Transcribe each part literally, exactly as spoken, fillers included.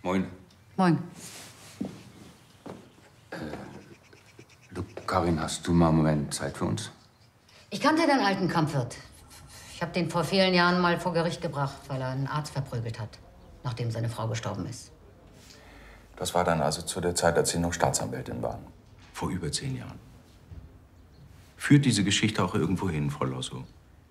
Moin. Moin. Äh, du, Karin, hast du mal einen Moment Zeit für uns? Ich kannte den alten Kampfwirt. Ich habe den vor vielen Jahren mal vor Gericht gebracht, weil er einen Arzt verprügelt hat, nachdem seine Frau gestorben ist. Das war dann also zu der Zeit, als Sie noch Staatsanwältin waren. Vor über zehn Jahren. Führt diese Geschichte auch irgendwo hin, Frau Losso?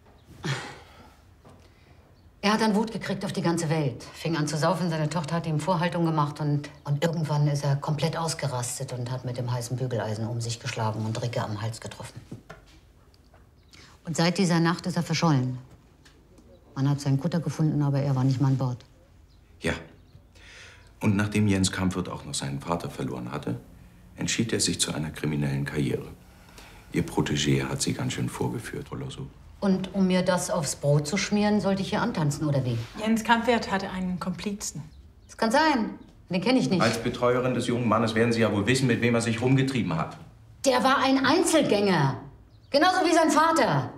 Er hat dann Wut gekriegt auf die ganze Welt. Fing an zu saufen, seine Tochter hat ihm Vorhaltung gemacht und, und irgendwann ist er komplett ausgerastet und hat mit dem heißen Bügeleisen um sich geschlagen und Ricke am Hals getroffen. Und seit dieser Nacht ist er verschollen. Man hat seinen Kutter gefunden, aber er war nicht mehr an Bord. Ja. Und nachdem Jens Kampfwirt auch noch seinen Vater verloren hatte, entschied er sich zu einer kriminellen Karriere. Ihr Protégé hat sie ganz schön vorgeführt, Frau Losso. Und um mir das aufs Brot zu schmieren, sollte ich hier antanzen, oder wie? Jens Kampfwirt hatte einen Komplizen. Das kann sein. Den kenne ich nicht. Als Betreuerin des jungen Mannes werden Sie ja wohl wissen, mit wem er sich rumgetrieben hat. Der war ein Einzelgänger. Genauso wie sein Vater.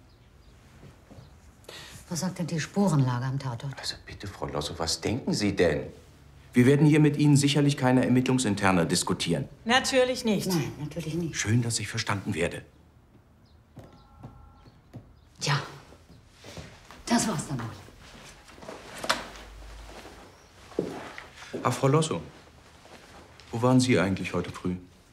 Was sagt denn die Spurenlage am Tatort? Also bitte, Frau Losso, was denken Sie denn? Wir werden hier mit Ihnen sicherlich keine Ermittlungsinterner diskutieren. Natürlich nicht. Nein, natürlich nicht. Schön, dass ich verstanden werde. Tja, das war's dann wohl. Ach, Frau Losso, wo waren Sie eigentlich heute früh?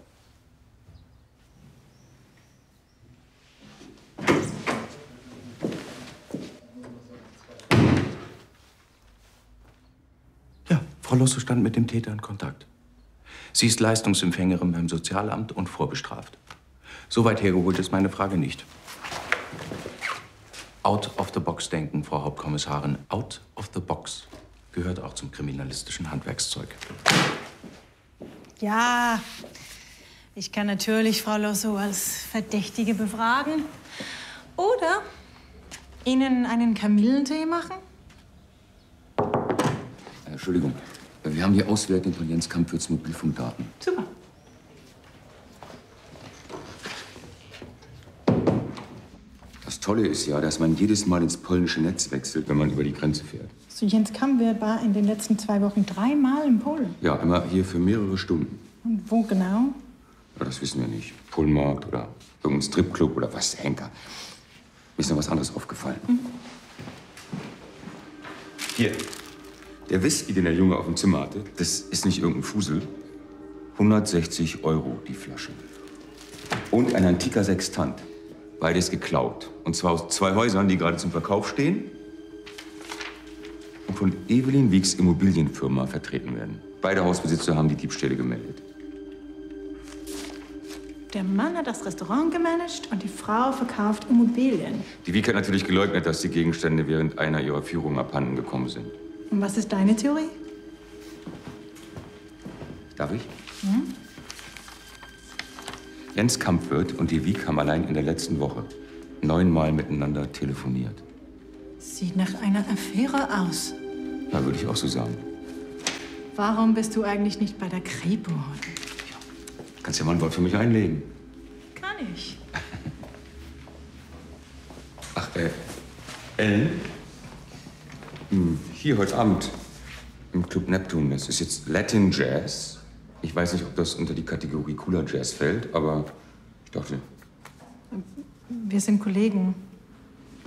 Ja, Frau Losso stand mit dem Täter in Kontakt. Sie ist Leistungsempfängerin beim Sozialamt und vorbestraft. So weit hergeholt ist meine Frage nicht. Out of the box denken, Frau Hauptkommissarin. Out of the box gehört auch zum kriminalistischen Handwerkszeug. Ja, ich kann natürlich Frau Losso als Verdächtige befragen. Oder Ihnen einen Kamillentee machen? Äh, Entschuldigung, wir haben die Auswertung von Jens Kampfwirts Mobilfunkdaten. Super. Das Tolle ist ja, dass man jedes Mal ins polnische Netz wechselt, wenn man über die Grenze fährt. So, Jens Kampfwirt war in den letzten zwei Wochen dreimal in Polen. Ja, immer hier für mehrere Stunden. Und wo genau? Ja, das wissen wir nicht. Pullmarkt oder irgendein Stripclub oder was, Henker. Mir ist noch was anderes aufgefallen. Mhm. Hier, der Whisky, den der Junge auf dem Zimmer hatte, das ist nicht irgendein Fusel. hundertsechzig Euro die Flasche. Und ein antiker Sextant. Beides geklaut. Und zwar aus zwei Häusern, die gerade zum Verkauf stehen und von Evelyn Wiegs Immobilienfirma vertreten werden. Beide Hausbesitzer haben die Diebstähle gemeldet. Der Mann hat das Restaurant gemanagt und die Frau verkauft Immobilien. Die Wieg hat natürlich geleugnet, dass die Gegenstände während einer ihrer Führungen abhanden gekommen sind. Und was ist deine Theorie? Darf ich? Hm? Jens Kampfwirt und die Wieg haben allein in der letzten Woche neunmal miteinander telefoniert. Sieht nach einer Affäre aus. Ja, würde ich auch so sagen. Warum bist du eigentlich nicht bei der Kripo? Kannst ja mal ein Wort für mich einlegen. Kann ich. Ach, äh, Ellen? Hm, hier heute Abend im Club Neptun. Das ist jetzt Latin Jazz. Ich weiß nicht, ob das unter die Kategorie cooler Jazz fällt, aber ich dachte... Wir sind Kollegen.